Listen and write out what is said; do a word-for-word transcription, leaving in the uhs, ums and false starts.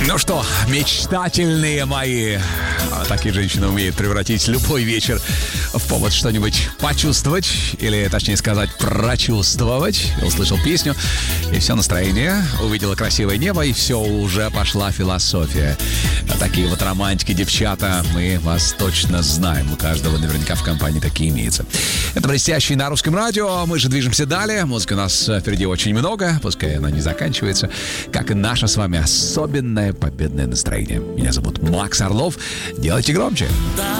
Ну что, мечтательные мои. Такие женщины умеют превратить любой вечер в повод что-нибудь почувствовать, или, точнее сказать, прочувствовать. Услышал песню, и все настроение. Увидела красивое небо, и все, уже пошла философия. Такие вот романтики, девчата, мы вас точно знаем. У каждого наверняка в компании такие имеются. Это блестящий на русском радио. Мы же движемся далее. Музыки у нас впереди очень много. Пускай она не заканчивается. Как и наше с вами особенное победное настроение. Меня зовут Макс Орлов. Делайте громче. Да,